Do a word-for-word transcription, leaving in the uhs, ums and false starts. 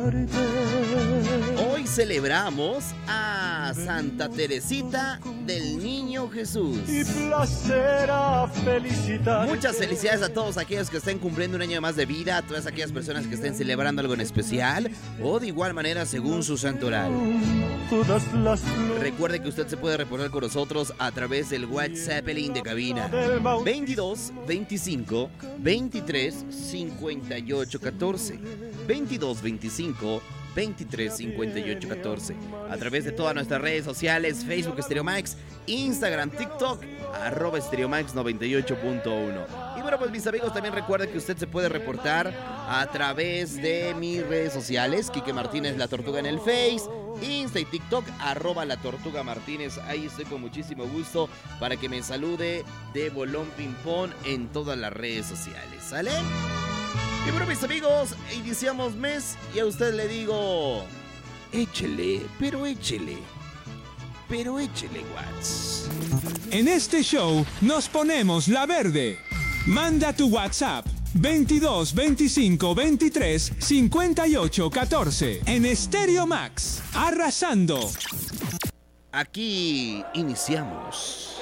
Hoy celebramos a Santa Teresita del Niño Jesús. Y placer a felicitar. Muchas felicidades a todos aquellos que estén cumpliendo un año más de vida, a todas aquellas personas que estén celebrando algo en especial o de igual manera según su santoral. Recuerde que usted se puede reportar con nosotros a través del WhatsApp de cabina veintidós veinticinco veintitrés cincuenta y ocho catorce veintidós veinticinco veintitrés cincuenta y ocho catorce, a través de todas nuestras redes sociales, Facebook Stereomax, Instagram, TikTok, arroba Stereomax noventa y ocho punto uno. Y bueno, pues mis amigos, también recuerden que usted se puede reportar a través de mis redes sociales, Quique Martínez La Tortuga en el Face, Insta y TikTok, arroba La Tortuga Martínez. Ahí estoy con muchísimo gusto para que me salude de Bolón Ping Pong en todas las redes sociales, ¿sale? Y bueno, mis amigos, iniciamos mes y a usted le digo, échele, pero échele, pero échele, Watts. En este show nos ponemos la verde. Manda tu WhatsApp veintidós veinticinco veintitrés cincuenta y ocho catorce en Stereomax, arrasando. Aquí iniciamos.